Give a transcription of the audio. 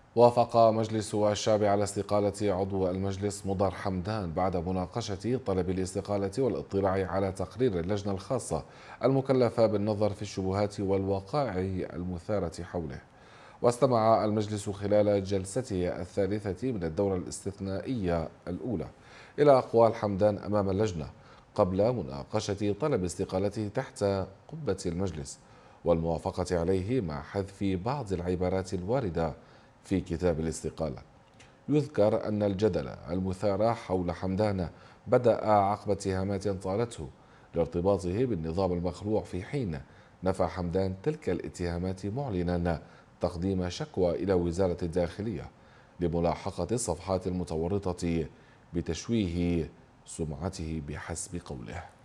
وافق مجلس الشعب على استقالة عضو المجلس مضر حمدان بعد مناقشة طلب الاستقالة والاطلاع على تقرير اللجنة الخاصة المكلفة بالنظر في الشبهات والوقائع المثارة حوله. واستمع المجلس خلال جلسته الثالثة من الدورة الاستثنائية الأولى إلى أقوال حمدان أمام اللجنة قبل مناقشة طلب استقالته تحت قبة المجلس والموافقة عليه مع حذف بعض العبارات الواردة في كتاب الاستقالة. يذكر أن الجدل المثار حول حمدان بدأ عقب اتهامات طالته لارتباطه بالنظام المخروع، في حين نفى حمدان تلك الاتهامات معلنا تقديم شكوى إلى وزارة الداخلية لملاحقة الصفحات المتورطة بتشويه سمعته بحسب قوله.